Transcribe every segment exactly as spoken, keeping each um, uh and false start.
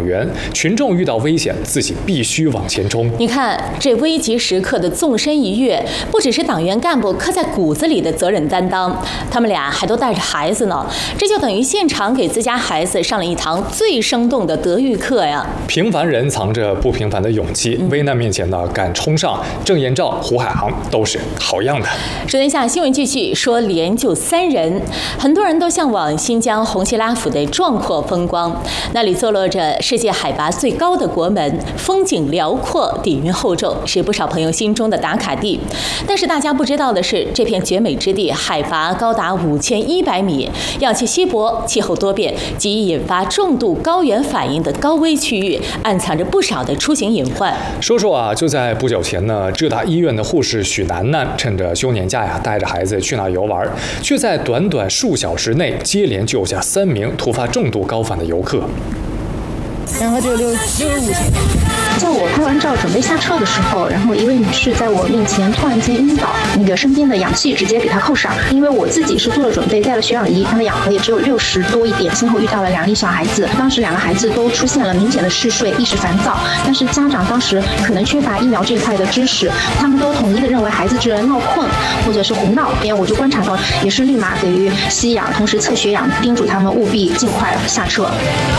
员，群众遇到危险，自己必须往前冲。 你看，这危急时刻的纵身一跃，不只是党员干部刻在骨子里的责任担当，他们俩还都带着孩子呢，这就等于现场给自家孩子上了一堂最生动的德育课呀。 平凡人藏着不平凡的勇气，嗯、危难面前呢敢冲上。郑延照、胡海航都是好样的。 昨天下新闻继续说，连救三人，很多人都向往新疆红旗拉府的壮阔风光，那里坐落着世界海拔最高的国门，风景辽阔，底蕴厚重，是不少朋友心中的打卡地。但是大家不知道的是，这片绝美之地海拔高达五千一百米，氧气稀薄，气候多变，极易引发重度高原反应的高危区域，暗藏着不少的出行隐患。 说说啊，就在不久前呢，浙大医院的护士许楠楠趁着休年假呀，带着孩子去那游玩，却在短短数小时内接连救下三名突发重度高反的游客。 然后就六六十五千。 在我拍完照准备下车的时候，然后一位女士在我面前突然间晕倒，那个身边的氧气直接给她扣上。因为我自己是做了准备，带了血氧仪，她的氧合也只有六十多一点。先后遇到了两例小孩子，当时两个孩子都出现了明显的嗜睡、意识烦躁，但是家长当时可能缺乏医疗这一块的知识，他们都统一的认为孩子是闹困或者是胡闹。因为我就观察到，也是立马给予吸氧，同时测血氧，叮嘱他们务必尽快下车。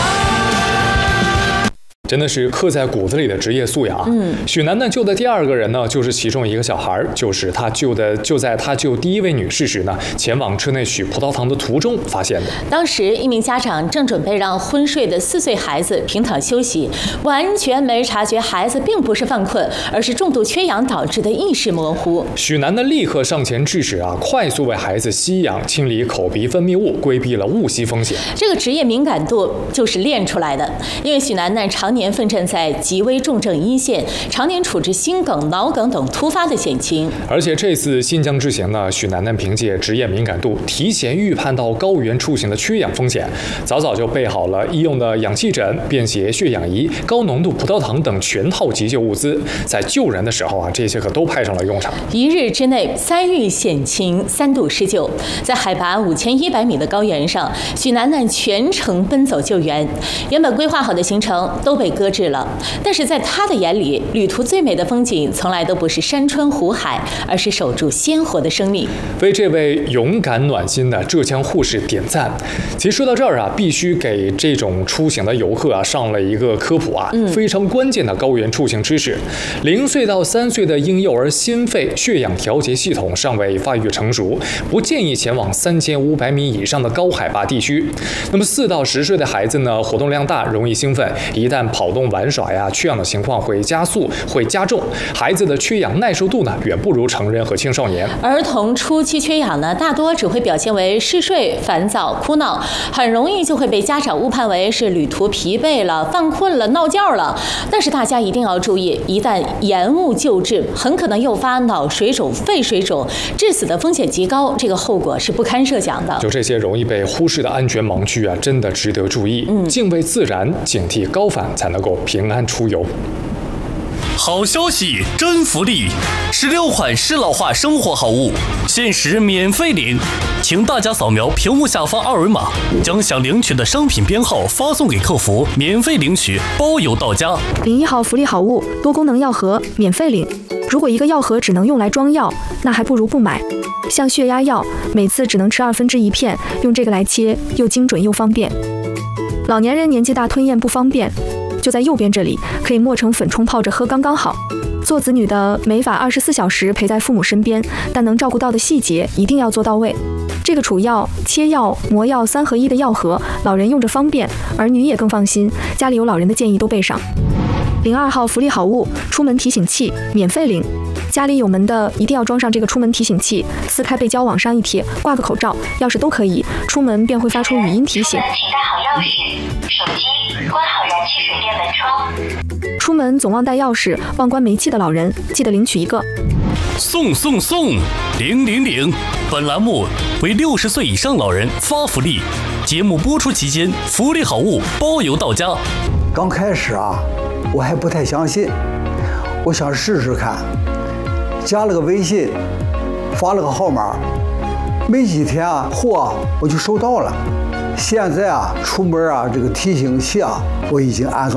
真的是刻在骨子里的职业素养。嗯，许楠楠救的第二个人呢，就是其中一个小孩，就是他救的，就在他救第一位女士时呢，前往车内取葡萄糖的途中发现的。 当时一名家长正准备让昏睡的四岁孩子平躺休息，完全没察觉孩子并不是犯困，而是重度缺氧导致的意识模糊。 许楠楠立刻上前制止啊，快速为孩子吸氧、清理口鼻分泌物，规避了误吸风险。 这个职业敏感度就是练出来的，因为许楠楠常年年奋战在极危重症一线，常年处置心梗、脑梗等突发的险情。 而且这次新疆之行呢，许楠楠凭借职业敏感度，提前预判到高原出行的缺氧风险，早早就备好了医用的氧气枕、便携血氧仪、高浓度葡萄糖等全套急救物资。在救人的时候啊，这些可都派上了用场。 一日之内三遇险情，三度施救。在海拔五千一百米的高原上，许楠楠全程奔走救援。原本规划好的行程都被搁置了，但是在他的眼里，旅途最美的风景从来都不是山川湖海，而是守住鲜活的生命。 为这位勇敢暖心的浙江护士点赞。其实说到这儿啊，必须给这种出行的游客啊上了一个科普啊，嗯、非常关键的高原出行知识。零岁到三岁的婴幼儿心肺血氧调节系统尚未发育成熟，不建议前往三千五百米以上的高海拔地区。那么四到十岁的孩子呢，活动量大，容易兴奋，一旦跑动玩耍呀，缺氧的情况会加速，会加重。孩子的缺氧耐受度呢，远不如成人和青少年。 儿童初期缺氧呢，大多只会表现为嗜睡、烦躁、哭闹，很容易就会被家长误判为是旅途疲惫了、犯困了、闹觉了。但是大家一定要注意，一旦延误救治，很可能诱发脑水肿、肺水肿，致死的风险极高，这个后果是不堪设想的。 就这些容易被忽视的安全盲区啊，真的值得注意。嗯，敬畏自然，警惕高反，才能够平安出游。 好消息，真福利！十六款适老化生活好物，限时免费领，请大家扫描屏幕下方二维码，将想领取的商品编号发送给客服，免费领取，包邮到家。 领一号福利好物，多功能药盒，免费领。如果一个药盒只能用来装药，那还不如不买。像血压药，每次只能吃二分之一片，用这个来切，又精准又方便。老年人年纪大吞咽不方便，就在右边这里，可以磨成粉冲泡着喝刚刚好。做子女的没法二十四小时陪在父母身边，但能照顾到的细节一定要做到位。这个储药、切药、磨药三合一的药盒，老人用着方便，儿女也更放心。家里有老人的建议都备上。零二号福利好物，出门提醒器，免费领。家里有门的一定要装上这个出门提醒器，撕开背胶往上一贴，挂个口罩、钥匙都可以，出门便会发出语音提醒。 请带好钥匙、手机，关好燃气水电门窗。 出门总忘带钥匙、忘关煤气的老人，记得领取一个。 送送送，领领领！本栏目为六十岁以上老人发福利，节目播出期间，福利好物包邮到家。 刚开始啊，我还不太相信，我想试试看。加了个微信，发了个号码，没几天啊，货我就收到了。现在啊，出门啊，这个提醒器啊，我已经安装。